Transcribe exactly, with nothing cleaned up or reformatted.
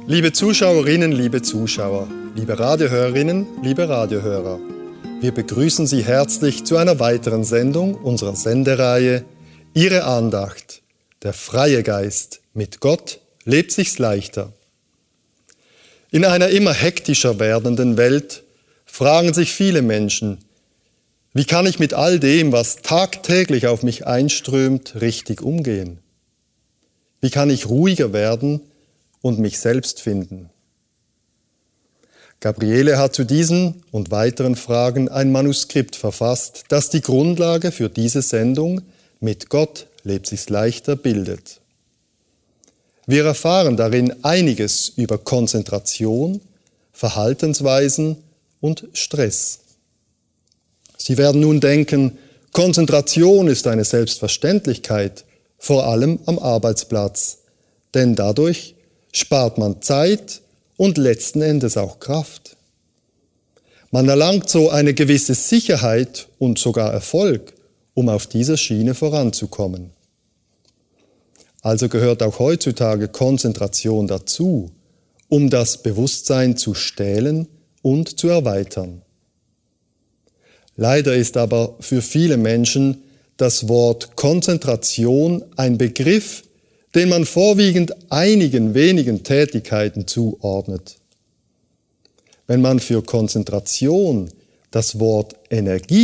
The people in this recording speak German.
Liebe Zuschauerinnen, liebe Zuschauer, liebe Radiohörerinnen, liebe Radiohörer, wir begrüßen Sie herzlich zu einer weiteren Sendung unserer Sendereihe Ihre Andacht, der freie Geist, mit Gott lebt sich's leichter. In einer immer hektischer werdenden Welt fragen sich viele Menschen, wie kann ich mit all dem, was tagtäglich auf mich einströmt, richtig umgehen? Wie kann ich ruhiger werden und mich selbst finden? Gabriele hat zu diesen und weiteren Fragen ein Manuskript verfasst, das die Grundlage für diese Sendung Mit Gott lebt sich's leichter bildet. Wir erfahren darin einiges über Konzentration, Verhaltensweisen und Stress. Sie werden nun denken, Konzentration ist eine Selbstverständlichkeit, vor allem am Arbeitsplatz, denn dadurch spart man Zeit und letzten Endes auch Kraft. Man erlangt so eine gewisse Sicherheit und sogar Erfolg, um auf dieser Schiene voranzukommen. Also gehört auch heutzutage Konzentration dazu, um das Bewusstsein zu stählen und zu erweitern. Leider ist aber für viele Menschen das Wort Konzentration ein Begriff, den man vorwiegend einigen wenigen Tätigkeiten zuordnet. Wenn man für Konzentration das Wort Energie